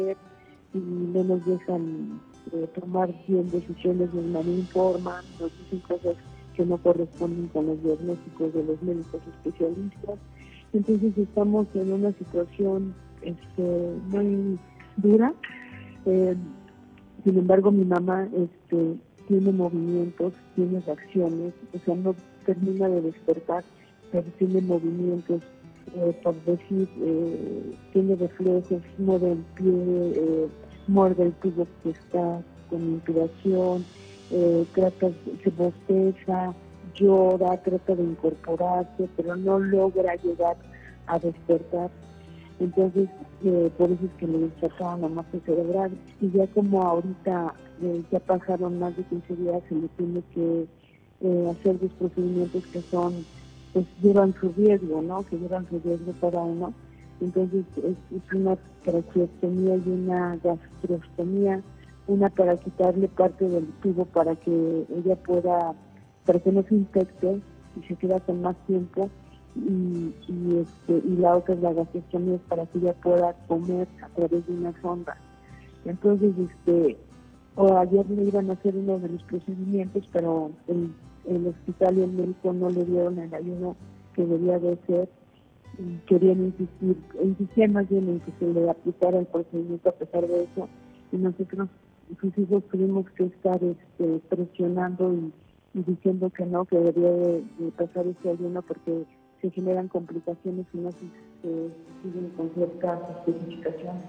y no nos dejan tomar bien decisiones, nos malinforman, nos dicen cosas que no corresponden con los diagnósticos de los médicos especialistas. Entonces estamos en una situación muy dura. Sin embargo, mi mamá tiene movimientos, tiene reacciones, o sea, no termina de despertar, pero tiene movimientos, por decir, tiene reflejos, mueve el pie, muerde el tubo que está con intubación, se bosteza, llora, trata de incorporarse, pero no logra llegar a despertar. Entonces, por eso es que le sacaron la masa cerebral. Y ya como ahorita ya pasaron más de 15 días, se le tiene que hacer los procedimientos que son, pues llevan su riesgo, ¿no? Que llevan su riesgo cada uno. Entonces, es una traqueostomía y una gastrostomía, una para quitarle parte del tubo para que ella pueda, para que no se infecte y se quede con más tiempo. Y la otra es la gastrostomía, para que ella pueda comer a través de una sonda. Entonces, ayer le iban a hacer uno de los procedimientos, pero el hospital y el médico no le dieron el ayuno que debía de ser, y querían insistían más bien en que se le aplicara el procedimiento a pesar de eso, y nosotros, sus hijos, tuvimos que estar presionando y diciendo que no, que debería de pasar ese ayuno porque se generan complicaciones y no se siguen con ciertas especificaciones.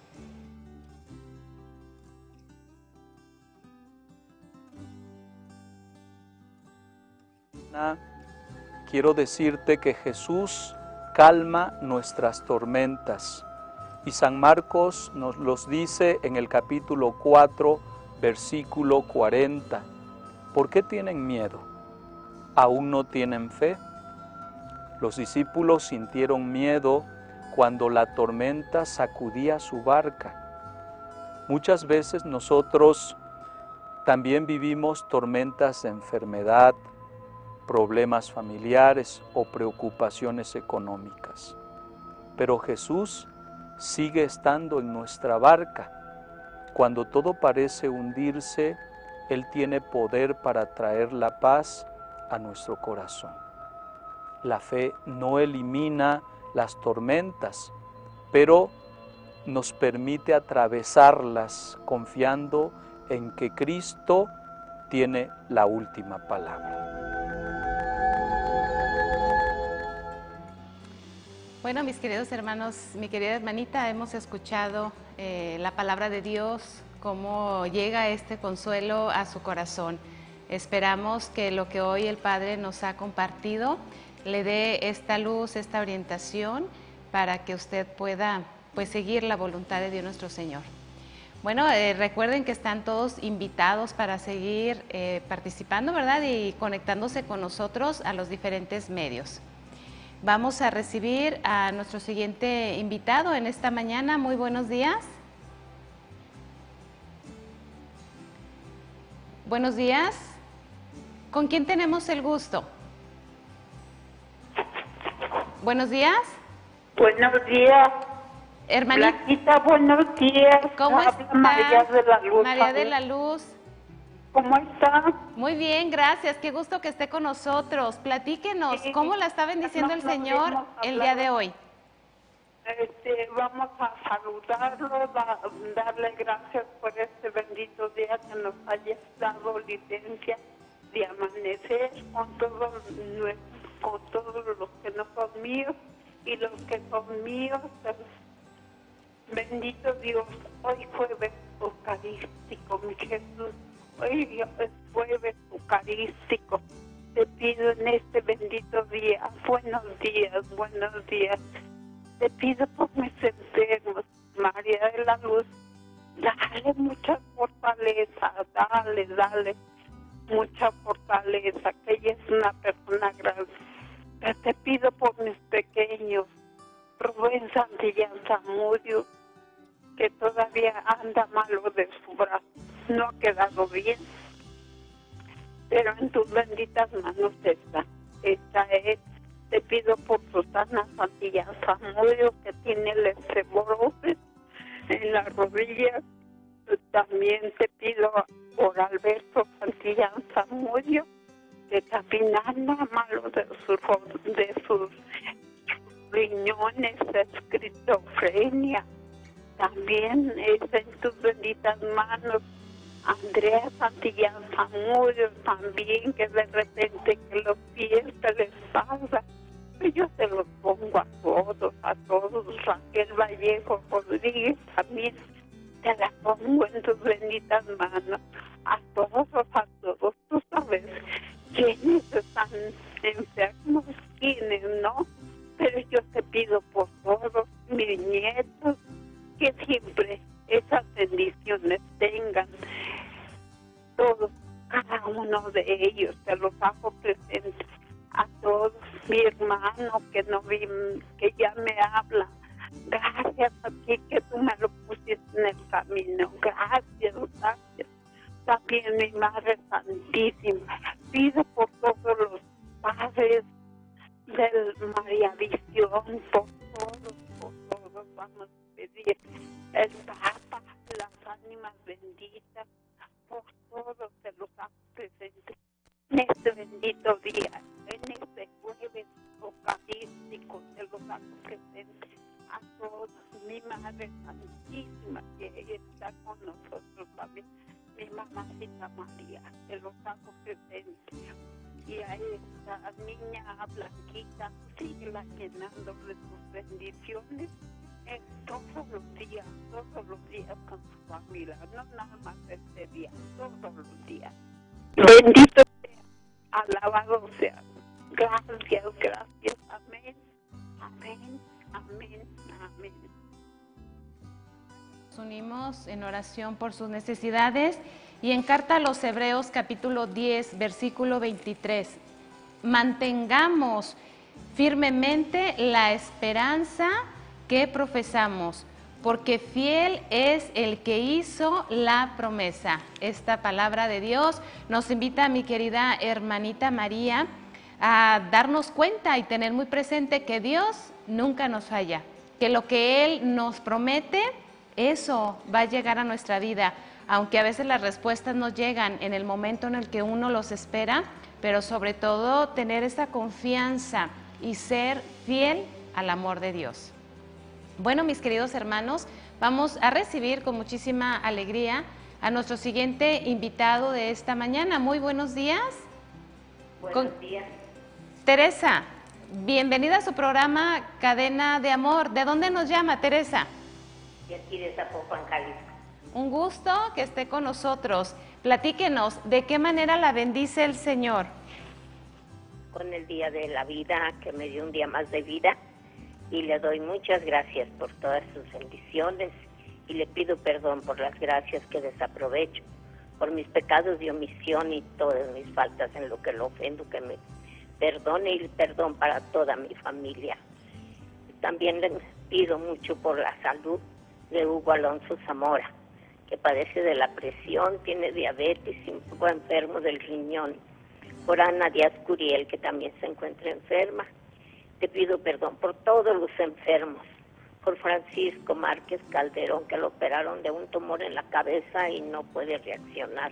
Quiero decirte que Jesús calma nuestras tormentas. Y San Marcos nos los dice en el capítulo 4, versículo 40. ¿Por qué tienen miedo? ¿Aún no tienen fe? Los discípulos sintieron miedo cuando la tormenta sacudía su barca. Muchas veces nosotros también vivimos tormentas de enfermedad, problemas familiares o preocupaciones económicas. Pero Jesús sigue estando en nuestra barca. Cuando todo parece hundirse, Él tiene poder para traer la paz a nuestro corazón. La fe no elimina las tormentas, pero nos permite atravesarlas confiando en que Cristo tiene la última palabra. Bueno, mis queridos hermanos, mi querida hermanita, hemos escuchado la palabra de Dios, cómo llega este consuelo a su corazón. Esperamos que lo que hoy el Padre nos ha compartido le dé esta luz, esta orientación, para que usted pueda seguir la voluntad de Dios nuestro Señor. Bueno, recuerden que están todos invitados para seguir participando, ¿verdad? Y conectándose con nosotros a los diferentes medios. Vamos a recibir a nuestro siguiente invitado en esta mañana. Muy buenos días. Buenos días. ¿Con quién tenemos el gusto? Buenos días. Buenos días. Hermanita. Blanquita, buenos días. ¿Cómo está? María de la Luz. María de la Luz. ¿Cómo está? Muy bien, gracias. Qué gusto que esté con nosotros. Platíquenos, sí. ¿Cómo la está bendiciendo el Señor el día de hoy? Vamos a saludarlo, darle gracias por este bendito día que nos haya dado licencia de amanecer con todos los que no son míos y los que son míos. Bendito Dios, hoy jueves eucarístico, mi Jesús. Hoy es jueves eucarístico. Te pido en este bendito día, buenos días. Te pido por mis enfermos, María de la Luz, dale mucha fortaleza, dale mucha fortaleza, que ella es una persona grande. Te pido por mis pequeños, Rubén Santillán Zamudio, que todavía anda malo de su brazo, no ha quedado bien, pero en tus benditas manos está. Te pido por Susana Santillán Zamudio, que tiene la osteoporosis, en las rodillas. También te pido por Alberto Santillán Zamudio, que también anda malo de sus riñones, esquizofrenia. También es en tus benditas manos Andrea Santillán Zamudio, también, que de repente que los pies se les pasa. Yo se los pongo a todos. Raquel Vallejo Rodríguez también te la pongo en tus benditas manos. A todos, tú sabes quiénes están enfermos, quiénes no, pero yo te pido por todos mis nietos que siempre esas bendiciones tengan. Todos, cada uno de ellos, te los hago presentes. A todos, mi hermano que no vi, que ya me habla, gracias a ti que tú me lo pusiste en el camino, gracias. También mi Madre Santísima, pido por todos los padres del María Visión, por todos vamos a pedir el Papa, las ánimas benditas, por todos se los hago presentes en este bendito día, en este jueves eucarístico, se los hago presentes a todos, mi Madre Santísima que está con nosotros también, mi mamacita María, se los hago presentes, y a esta niña Blanquita, síguela llenando de sus bendiciones todos los días con su familia, no nada más este día, todos los días. Bendito sea, alabado sea. Gracias, amén, amén, amén, amén. Nos unimos en oración por sus necesidades y en carta a los Hebreos capítulo 10, versículo 23. Mantengamos firmemente la esperanza que profesamos, porque fiel es el que hizo la promesa. Esta palabra de Dios nos invita, mi querida hermanita María, a darnos cuenta y tener muy presente que Dios nunca nos falla, que lo que Él nos promete, eso va a llegar a nuestra vida, aunque a veces las respuestas no llegan en el momento en el que uno los espera, pero sobre todo tener esa confianza y ser fiel al amor de Dios. Bueno, mis queridos hermanos, vamos a recibir con muchísima alegría a nuestro siguiente invitado de esta mañana. Muy buenos días. Buenos días. Teresa, bienvenida a su programa Cadena de Amor. ¿De dónde nos llama, Teresa? De aquí de Zapopan, Jalisco. Un gusto que esté con nosotros. Platíquenos, ¿de qué manera la bendice el Señor? Con el día de la vida, que me dio un día más de vida, y le doy muchas gracias por todas sus bendiciones, y le pido perdón por las gracias que desaprovecho, por mis pecados de omisión y todas mis faltas en lo que lo ofendo, que me perdone, y perdón para toda mi familia. También le pido mucho por la salud de Hugo Alonso Zamora, que padece de la presión, tiene diabetes y un poco enfermo del riñón. Por Ana Díaz Curiel, que también se encuentra enferma. Te pido perdón por todos los enfermos, por Francisco Márquez Calderón, que lo operaron de un tumor en la cabeza y no puede reaccionar.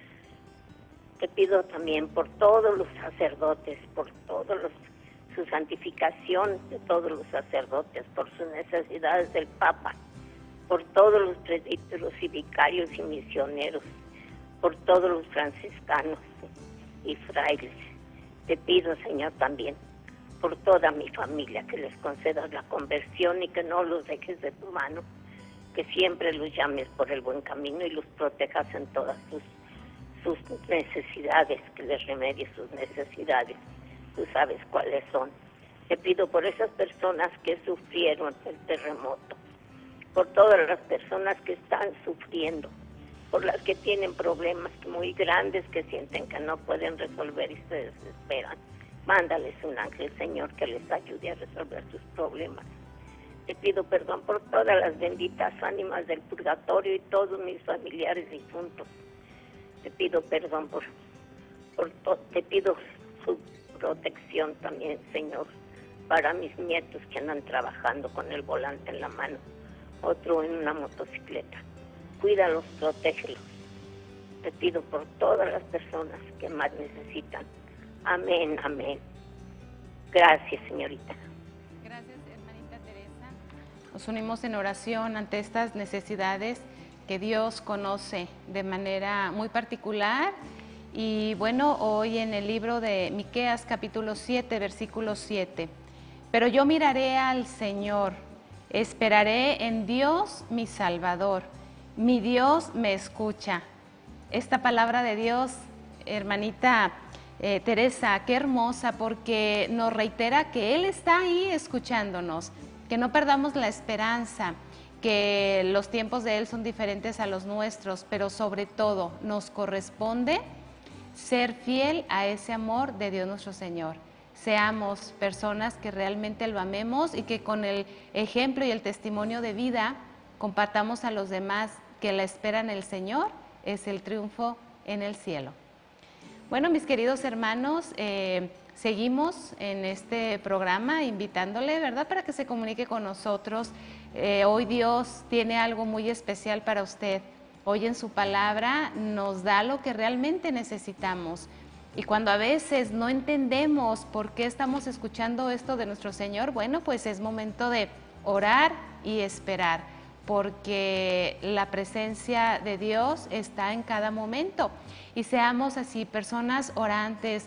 Te pido también por todos los sacerdotes, por su santificación de todos los sacerdotes, por sus necesidades del Papa, por todos los presbíteros y vicarios y misioneros, por todos los franciscanos y frailes. Te pido, Señor, también por toda mi familia, que les concedas la conversión y que no los dejes de tu mano, que siempre los llames por el buen camino y los protejas en todas sus necesidades, que les remedies sus necesidades. Tú sabes cuáles son. Te pido por esas personas que sufrieron el terremoto, por todas las personas que están sufriendo, por las que tienen problemas muy grandes, que sienten que no pueden resolver y se desesperan. Mándales un ángel, Señor, que les ayude a resolver sus problemas. Te pido perdón por todas las benditas ánimas del purgatorio y todos mis familiares difuntos. Te pido perdón te pido su protección también, Señor, para mis nietos que andan trabajando con el volante en la mano, otro en una motocicleta. Cuídalos, protégelos. Te pido por todas las personas que más necesitan. Amén, amén. Gracias, señorita. Gracias, hermanita Teresa. Nos unimos en oración ante estas necesidades que Dios conoce de manera muy particular. Y bueno, hoy en el libro de Miqueas, capítulo 7, versículo 7. Pero yo miraré al Señor, esperaré en Dios mi Salvador. Mi Dios me escucha. Esta palabra de Dios, hermanita Teresa, qué hermosa, porque nos reitera que Él está ahí escuchándonos, que no perdamos la esperanza, que los tiempos de Él son diferentes a los nuestros, pero sobre todo nos corresponde ser fiel a ese amor de Dios nuestro Señor. Seamos personas que realmente lo amemos y que con el ejemplo y el testimonio de vida compartamos a los demás que la espera en el Señor es el triunfo en el cielo. Bueno, mis queridos hermanos, seguimos en este programa invitándole, ¿verdad?, para que se comunique con nosotros. Hoy Dios tiene algo muy especial para usted. Hoy en su palabra nos da lo que realmente necesitamos. Y cuando a veces no entendemos por qué estamos escuchando esto de nuestro Señor, bueno, pues es momento de orar y esperar, porque la presencia de Dios está en cada momento. Y seamos así, personas orantes,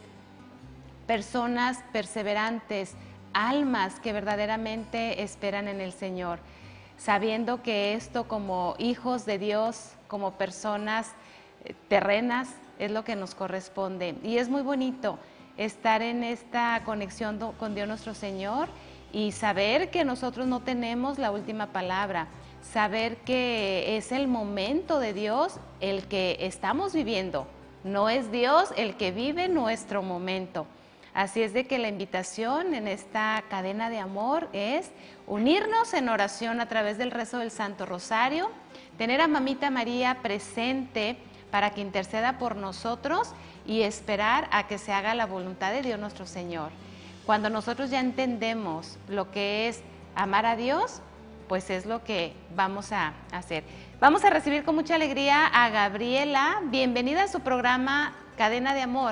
personas perseverantes, almas que verdaderamente esperan en el Señor, sabiendo que esto como hijos de Dios, como personas terrenas, es lo que nos corresponde. Y es muy bonito estar en esta conexión con Dios nuestro Señor y saber que nosotros no tenemos la última palabra, saber que es el momento de Dios el que estamos viviendo, no es Dios el que vive nuestro momento. Así es de que la invitación en esta cadena de amor es unirnos en oración a través del rezo del Santo Rosario, tener a Mamita María presente para que interceda por nosotros y esperar a que se haga la voluntad de Dios nuestro Señor. Cuando nosotros ya entendemos lo que es amar a Dios, pues es lo que vamos a hacer. Vamos a recibir con mucha alegría a Gabriela. Bienvenida a su programa Cadena de Amor.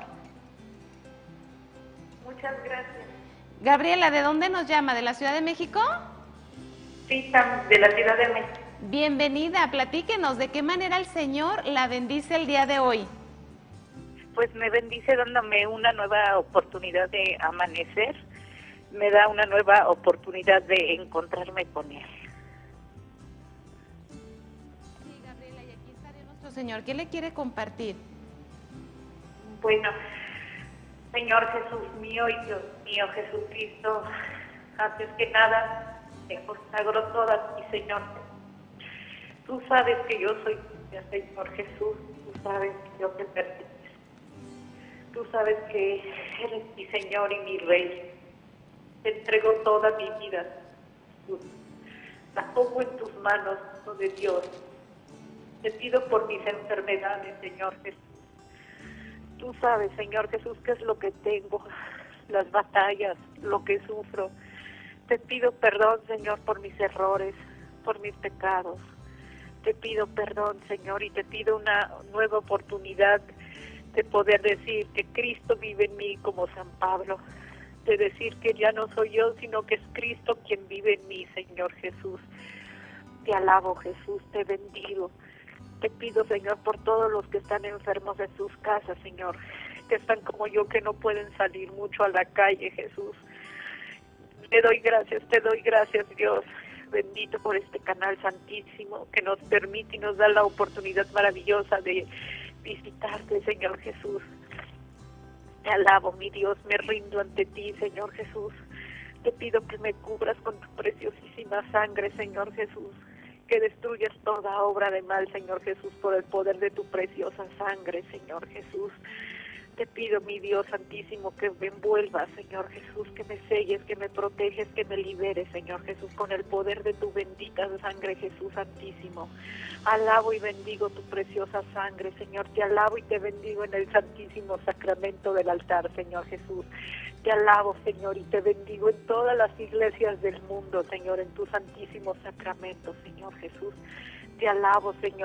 Muchas gracias. Gabriela, ¿de dónde nos llama? ¿De la Ciudad de México? Sí, de la Ciudad de México. Bienvenida, platíquenos de qué manera el Señor la bendice el día de hoy. Pues me bendice dándome una nueva oportunidad de amanecer, me da una nueva oportunidad de encontrarme con Él. Sí, Gabriela, y aquí está Dios nuestro Señor. ¿Qué le quiere compartir? Bueno, Señor Jesús mío y Dios mío, Jesucristo, antes que nada, te consagro todas mi Señor. Tú sabes que yo soy tuya, Señor Jesús, tú sabes que yo te pertenezco. Tú sabes que eres mi Señor y mi Rey. Te entrego toda mi vida, Jesús. La pongo en tus manos, Hijo de Dios. Te pido por mis enfermedades, Señor Jesús. Tú sabes, Señor Jesús, qué es lo que tengo, las batallas, lo que sufro. Te pido perdón, Señor, por mis errores, por mis pecados. Te pido perdón, Señor, y te pido una nueva oportunidad de poder decir que Cristo vive en mí como San Pablo, de decir que ya no soy yo, sino que es Cristo quien vive en mí, Señor Jesús. Te alabo, Jesús, te bendigo. Te pido, Señor, por todos los que están enfermos en sus casas, Señor, que están como yo, que no pueden salir mucho a la calle, Jesús. Te doy gracias, Dios. Bendito por este canal santísimo que nos permite y nos da la oportunidad maravillosa de visitarte, Señor Jesús. Te alabo, mi Dios, me rindo ante ti, Señor Jesús. Te pido que me cubras con tu preciosísima sangre, Señor Jesús. Que destruyas toda obra de mal, Señor Jesús, por el poder de tu preciosa sangre, Señor Jesús. Te pido, mi Dios santísimo, que me envuelvas, Señor Jesús, que me selles, que me proteges, que me liberes, Señor Jesús, con el poder de tu bendita sangre, Jesús santísimo. Alabo y bendigo tu preciosa sangre, Señor. Te alabo y te bendigo en el santísimo sacramento del altar, Señor Jesús. Te alabo, Señor, y te bendigo en todas las iglesias del mundo, Señor, en tu santísimo sacramento, Señor Jesús. Te alabo, Señor.